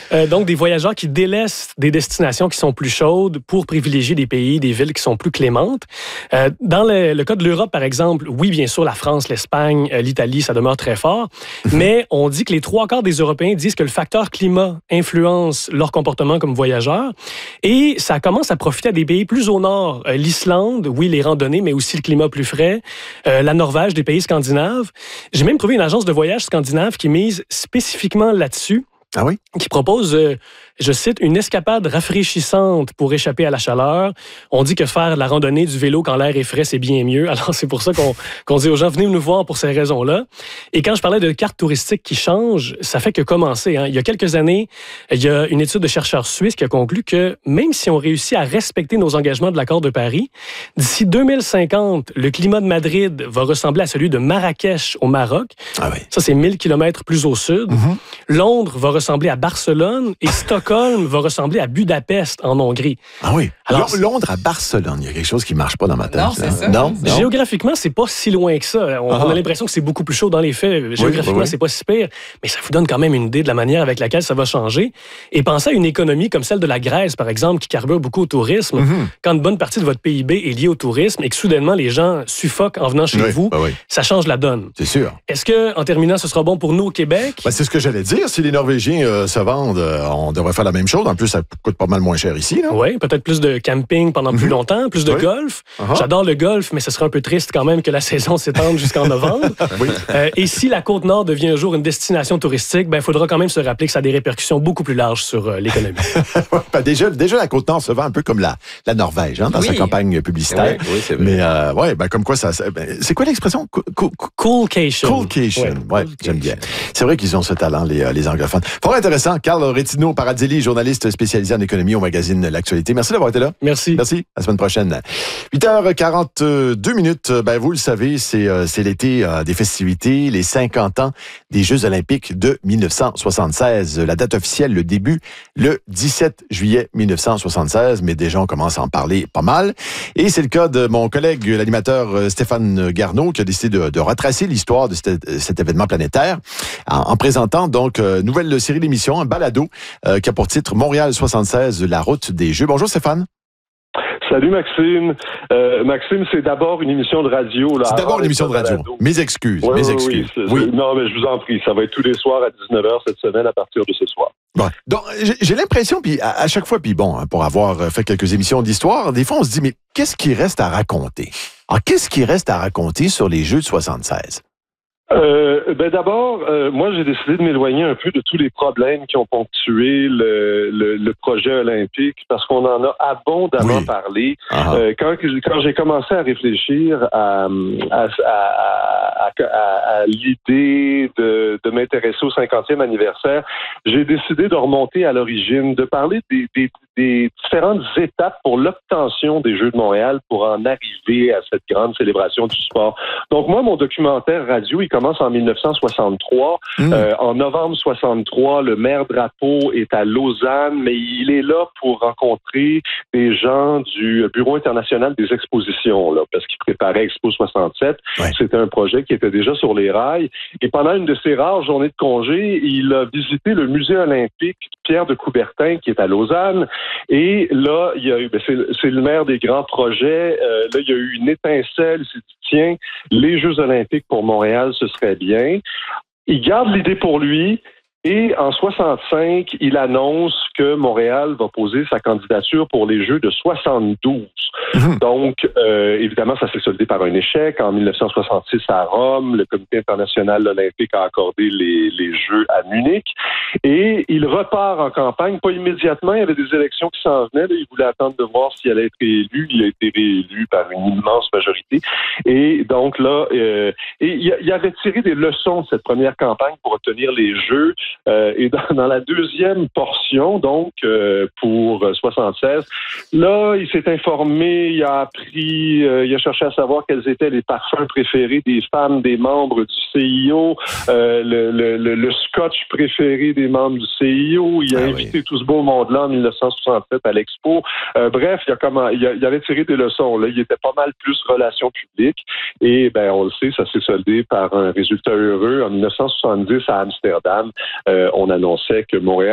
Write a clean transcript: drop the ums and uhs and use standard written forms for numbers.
Donc, des voyageurs qui délaissent des destinations qui sont plus chaudes pour privilégier des pays, des villes qui sont plus clémentes. Dans le cas de l'Europe, par exemple, oui, bien sûr, la France, l'Espagne, l'Italie, ça demeure très fort. Mais on dit que les 3/4 des Européens disent que le facteur climat influence leur comportement comme voyageurs. Et ça commence à profiter à des pays plus au nord. L'Islande, oui, les randonnées, mais aussi le climat plus frais. La Norvège, des pays scandinaves. J'ai même trouvé une agence de voyage scandinave qui mise spécifiquement là-dessus. Ah oui? Qui propose, je cite, une escapade rafraîchissante pour échapper à la chaleur. On dit que faire la randonnée du vélo quand l'air est frais, c'est bien mieux. Alors, c'est pour ça qu'on dit aux gens, venez nous voir pour ces raisons-là. Et quand je parlais de cartes touristiques qui changent, ça fait que commencer. Hein. Il y a quelques années, il y a une étude de chercheurs suisses qui a conclu que même si on réussit à respecter nos engagements de l'accord de Paris, d'ici 2050, le climat de Madrid va ressembler à celui de Marrakech au Maroc. Ah oui. Ça, c'est 1000 km plus au sud. Londres va ressembler à Barcelone et Stockholm va ressembler à Budapest en Hongrie. Ah oui. Alors, Londres à Barcelone, il y a quelque chose qui marche pas dans ma tête. Non, c'est ça. Non? Géographiquement, c'est pas si loin que ça. On a l'impression que c'est beaucoup plus chaud dans les faits. Géographiquement, c'est pas si pire, mais ça vous donne quand même une idée de la manière avec laquelle ça va changer. Et pensez à une économie comme celle de la Grèce, par exemple, qui carbure beaucoup au tourisme. Quand une bonne partie de votre PIB est liée au tourisme et que soudainement les gens suffoquent en venant chez vous, ça change la donne. C'est sûr. Est-ce que, en terminant, ce sera bon pour nous au Québec? Ben, c'est ce que j'allais dire. Si les Norvégiens se vendent, on devrait faire la même chose. En plus, ça coûte pas mal moins cher ici. Oui, peut-être plus de camping pendant plus longtemps, plus de golf. J'adore le golf, mais ce serait un peu triste quand même que la saison s'étende jusqu'en novembre. Et si la Côte-Nord devient un jour une destination touristique, il faudra quand même se rappeler que ça a des répercussions beaucoup plus larges sur l'économie. Déjà, la Côte-Nord se vend un peu comme la Norvège, dans sa campagne publicitaire. Oui, c'est vrai. Mais comme quoi ça... c'est quoi l'expression? Coolcation. Coolcation. Oui, j'aime bien. C'est vrai qu'ils ont ce talent, les anglophones. Fort intéressant. Carl Retino Paradilli, journaliste spécialisé en économie au magazine L'Actualité. Merci d'avoir été là. Merci. Merci. À la semaine prochaine. 8h42. Vous le savez, c'est l'été des festivités, les 50 ans des Jeux olympiques de 1976. La date officielle, le début, le 17 juillet 1976, mais déjà, on commence à en parler pas mal. Et c'est le cas de mon collègue, l'animateur Stéphane Garneau, qui a décidé de retracer l'histoire de cet événement planétaire en présentant donc nouvelle série d'émissions, un balado qui a pour titre Montréal 76, la route des Jeux. Bonjour Stéphane. Salut Maxime. Maxime, c'est d'abord une émission de radio. Là, c'est d'abord une émission de radio. Mes excuses. Non, mais je vous en prie. Ça va être tous les soirs à 19h cette semaine à partir de ce soir. Bon. Donc, j'ai l'impression, puis à chaque fois, pour avoir fait quelques émissions d'histoire, des fois, on se dit, mais qu'est-ce qui reste à raconter? Alors, qu'est-ce qui reste à raconter sur les Jeux de 76? D'abord, moi, j'ai décidé de m'éloigner un peu de tous les problèmes qui ont ponctué le projet olympique parce qu'on en a abondamment parlé. Quand j'ai commencé à réfléchir à l'idée de m'intéresser au 50e anniversaire, j'ai décidé de remonter à l'origine, de parler des différentes étapes pour l'obtention des Jeux de Montréal pour en arriver à cette grande célébration du sport. Donc, moi, mon documentaire radio, il commence en 1963. En novembre 63, le maire Drapeau est à Lausanne, mais il est là pour rencontrer des gens du Bureau international des expositions, là, parce qu'il préparait Expo 67. C'était un projet qui était déjà sur les rails. Et pendant une de ses rares journées de congé, il a visité le musée olympique Pierre de Coubertin, qui est à Lausanne. Et là, il y a eu, c'est le maire des grands projets. Là, il y a eu une étincelle. Il s'est dit, tiens, les Jeux olympiques pour Montréal, ce serait bien. Il garde l'idée pour lui. Et en 65, il annonce que Montréal va poser sa candidature pour les Jeux de 72. Donc, évidemment, ça s'est soldé par un échec. En 1966, à Rome, le Comité international olympique a accordé les Jeux à Munich. Et il repart en campagne, pas immédiatement. Il y avait des élections qui s'en venaient. Là. Il voulait attendre de voir s'il allait être réélu. Il a été réélu par une immense majorité. Et donc là, il avait tiré des leçons de cette première campagne pour obtenir les Jeux. Et dans la deuxième portion, donc, pour 76, là, il s'est informé, il a appris, il a cherché à savoir quels étaient les parfums préférés des femmes des membres du CIO, le scotch préféré des membres du CIO. Il a invité tout ce beau monde-là en 1967 à l'Expo. Bref, il avait tiré des leçons. Là. Il était pas mal plus relations publiques. Et, on le sait, ça s'est soldé par un résultat heureux. En 1970, à Amsterdam, on annonçait que Montréal